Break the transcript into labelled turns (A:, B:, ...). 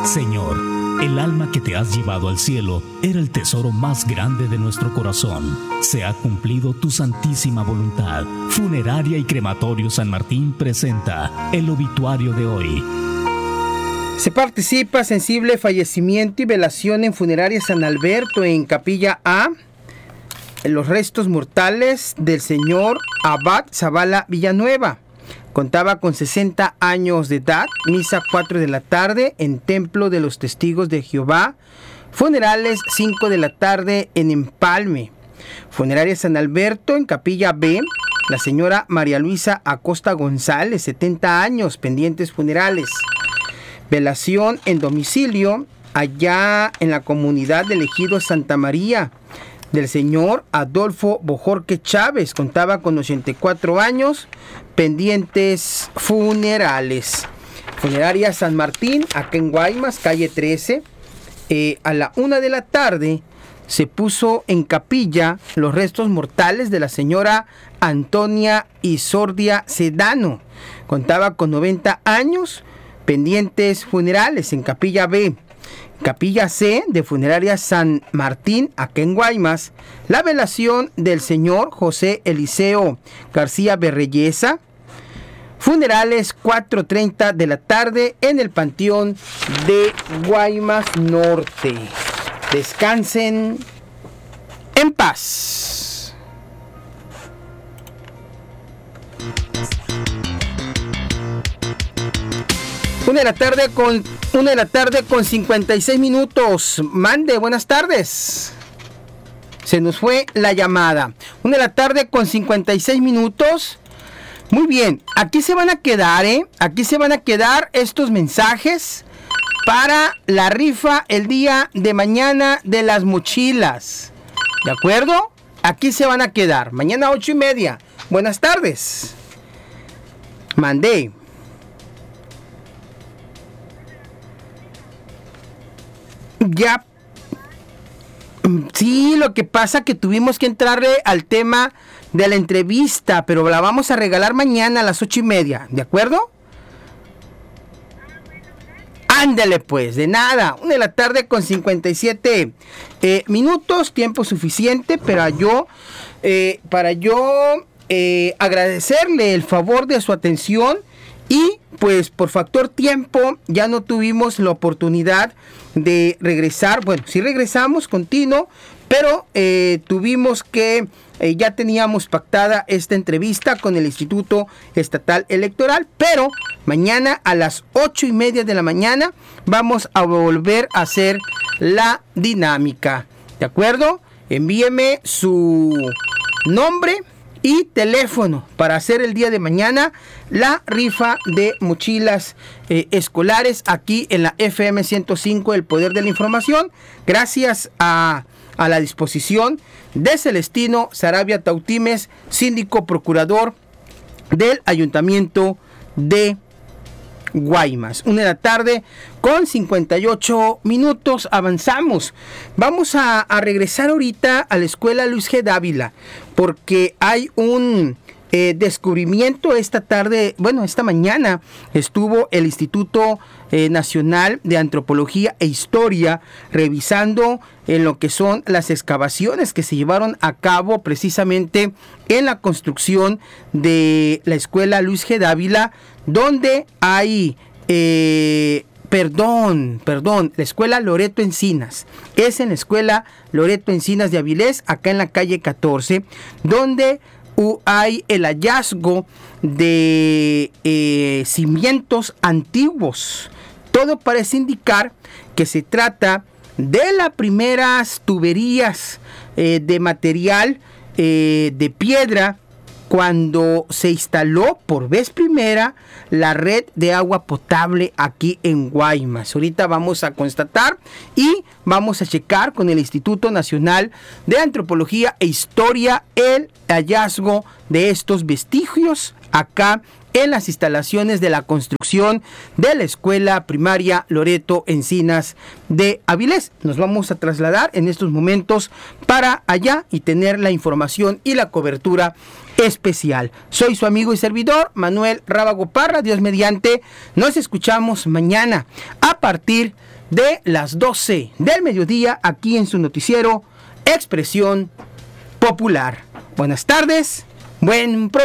A: Señor, el alma que te has llevado al cielo era el tesoro más grande de nuestro corazón. Se ha cumplido tu santísima voluntad. Funeraria y Crematorio San Martín presenta el obituario de hoy.
B: Se participa sensible fallecimiento y velación en Funeraria San Alberto en Capilla A. Los restos mortales del señor Abad Zavala Villanueva. Contaba con 60 años de edad. Misa 4 de la tarde en Templo de los Testigos de Jehová. Funerales 5 de la tarde en Empalme. Funeraria San Alberto en Capilla B. La señora María Luisa Acosta González, 70 años, pendientes funerales. Velación en domicilio allá en la comunidad del Ejido Santa María del señor Adolfo Bojorque Chávez. Contaba con 84 años, pendientes funerales. Funeraria San Martín, acá en Guaymas, calle 13. A la 1 de la tarde se puso en capilla los restos mortales de la señora Antonia Isordia Sedano. Contaba con 90 años, pendientes funerales en Capilla B. Capilla C de Funeraria San Martín, acá en Guaymas, la velación del señor José Eliseo García Berreyesa. Funerales 4:30 de la tarde en el Panteón de Guaymas Norte. Descansen en paz. Una de la tarde con 56 minutos. Mande, buenas tardes. Se nos fue la llamada. 1 de la tarde con 56 minutos. Muy bien, aquí se van a quedar, Aquí se van a quedar estos mensajes para la rifa el día de mañana de las mochilas. ¿De acuerdo? Aquí se van a quedar. Mañana 8:30. Buenas tardes. Mandé. Ya. Sí, lo que pasa que tuvimos que entrarle al tema de la entrevista, pero la vamos a regalar mañana a las 8:30, ¿de acuerdo? Ándale pues, de nada. 1 de la tarde con 57 minutos, tiempo suficiente para yo agradecerle el favor de su atención. Y pues por factor tiempo ya no tuvimos la oportunidad de regresar. Bueno, sí regresamos continuo, pero tuvimos que, ya teníamos pactada esta entrevista con el Instituto Estatal Electoral, pero mañana a las 8:30 de la mañana vamos a volver a hacer la dinámica. ¿De acuerdo? Envíeme su nombre y teléfono para hacer el día de mañana la rifa de mochilas escolares aquí en la FM 105, El Poder de la Información, gracias a la disposición de Celestino Sarabia Tautimes, síndico procurador del Ayuntamiento de Guaymas. 1 de la tarde con 58 minutos. Avanzamos. Vamos a regresar ahorita a la escuela Luis G. Dávila, porque hay un descubrimiento esta mañana estuvo el Instituto Nacional de Antropología e Historia revisando en lo que son las excavaciones que se llevaron a cabo precisamente en la construcción de la escuela Luis G. Dávila, donde hay la escuela Loreto Encinas. Es en la escuela Loreto Encinas de Avilés, acá en la calle 14, donde hay el hallazgo de cimientos antiguos. Todo parece indicar que se trata de las primeras tuberías de material de piedra cuando se instaló por vez primera la red de agua potable aquí en Guaymas. Ahorita vamos a constatar y vamos a checar con el Instituto Nacional de Antropología e Historia el hallazgo de estos vestigios acá en las instalaciones de la construcción de la Escuela Primaria Loreto Encinas de Avilés. Nos vamos a trasladar en estos momentos para allá y tener la información y la cobertura especial. Soy su amigo y servidor Manuel Rábago Parra. Dios mediante, nos escuchamos mañana a partir de las 12 del mediodía aquí en su noticiero Expresión Popular. Buenas tardes, buen provecho.